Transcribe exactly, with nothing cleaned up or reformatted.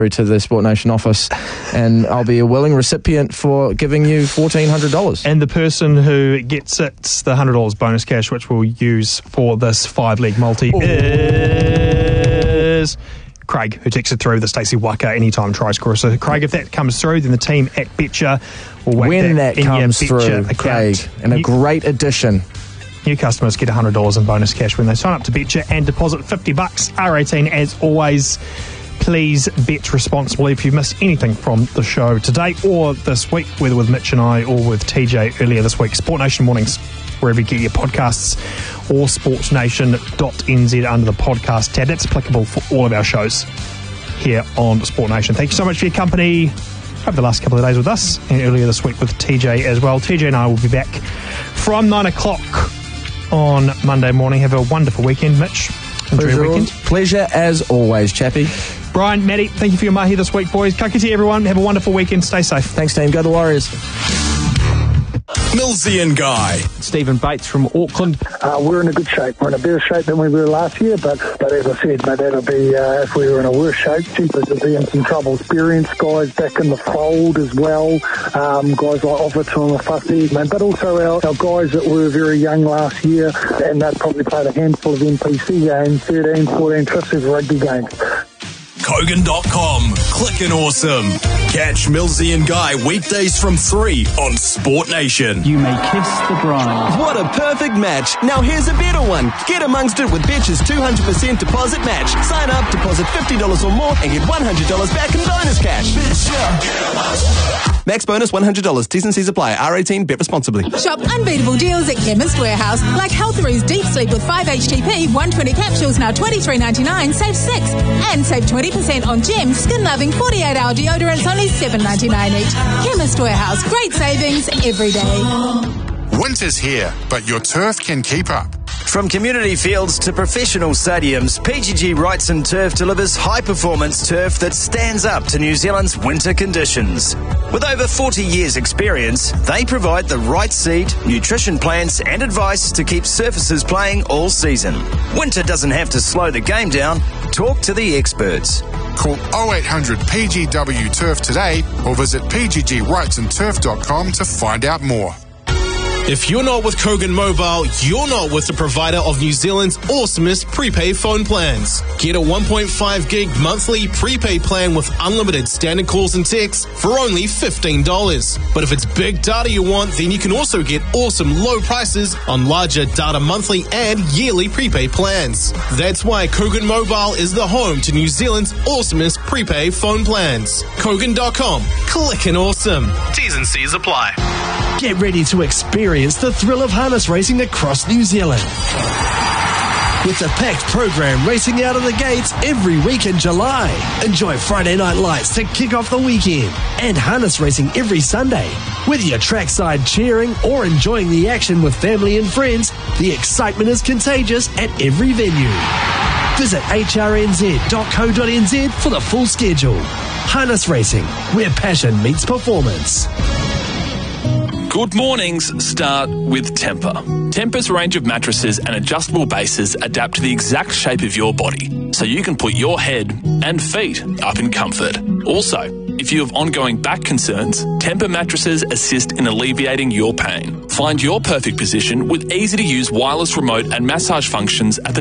to the Sport Nation office, and I'll be a willing recipient for giving you fourteen hundred dollars. And the person who gets it, the one hundred dollars bonus cash, which we'll use for this five-leg multi, Ooh. is Craig, who texted through the Stacey Waka anytime try scorer. So, Craig, if that comes through, then the team at Betcha will whack when that, that in comes your through, account. Craig, and a you, great addition. New customers get one hundred dollars in bonus cash when they sign up to Betcha and deposit fifty bucks. R eighteen, as always. Please bet responsibly. If you've missed anything from the show today or this week, whether with Mitch and I or with T J earlier this week, Sport Nation Mornings, wherever you get your podcasts, or sportsnation dot n z under the podcast tab. That's applicable for all of our shows here on Sport Nation. Thank you so much for your company over the last couple of days with us and earlier this week with T J as well. T J and I will be back from nine o'clock on Monday morning. Have a wonderful weekend, Mitch. Enjoy Pleasure, your weekend. Pleasure as always, Chappie. Brian, Maddie, thank you for your mahi this week, boys. Ka kite, everyone. Have a wonderful weekend. Stay safe. Thanks, team. Go the Warriors. Millsy and Guy. Stephen Bates from Auckland. Uh, we're in a good shape. We're in a better shape than we were last year, but, but as I said, mate, that'll be, uh, if we were in a worse shape, cheapers will be in some trouble. Experienced guys back in the fold as well, um, guys like Offerton and Fussy, mate, but also our, our guys that were very young last year, and they probably played a handful of N P C games, thirteen, fourteen, fifteen rugby games. Kogan dot com. Clickin' awesome. Catch Millsy and Guy weekdays from three on Sport Nation. You may kiss the bride. What a perfect match. Now here's a better one. Get amongst it with Betcha's two hundred percent deposit match. Sign up, deposit fifty dollars or more and get one hundred dollars back in bonus cash. Max bonus one hundred dollars. T's and C's apply. R eighteen, bet responsibly. Shop unbeatable deals at Chemist Warehouse, like Healthary's Deep Sleep with five H T P, one hundred twenty capsules, now twenty-three ninety-nine, save six. And save twenty percent on Gem Skin-Loving forty-eight hour deodorants, only seven ninety-nine each. Chemist Warehouse, great savings every day. Winter's here, but your turf can keep up. From community fields to professional stadiums, P G G Wrightson Turf delivers high-performance turf that stands up to New Zealand's winter conditions. With over forty years' experience, they provide the right seed, nutrition plans and advice to keep surfaces playing all season. Winter doesn't have to slow the game down. Talk to the experts. Call oh eight hundred P G W Turf today or visit p g g wrightson turf dot com to find out more. If you're not with Kogan Mobile, you're not with the provider of New Zealand's awesomest prepaid phone plans. Get a one point five gig monthly prepaid plan with unlimited standard calls and texts for only fifteen dollars. But if it's big data you want, then you can also get awesome low prices on larger data monthly and yearly prepaid plans. That's why Kogan Mobile is the home to New Zealand's awesomest prepaid phone plans. Kogan dot com. Clickin' awesome. T's and C's apply. Get ready to experience the thrill of harness racing across New Zealand. With a packed program racing out of the gates every week in July. Enjoy Friday night lights to kick off the weekend and harness racing every Sunday. Whether you're trackside cheering or enjoying the action with family and friends, the excitement is contagious at every venue. Visit h r n z dot co dot n z for the full schedule. Harness racing, where passion meets performance. Good mornings start with Tempur. Tempur's range of mattresses and adjustable bases adapt to the exact shape of your body, so you can put your head and feet up in comfort. Also, if you have ongoing back concerns, Tempur mattresses assist in alleviating your pain. Find your perfect position with easy-to-use wireless remote and massage functions at the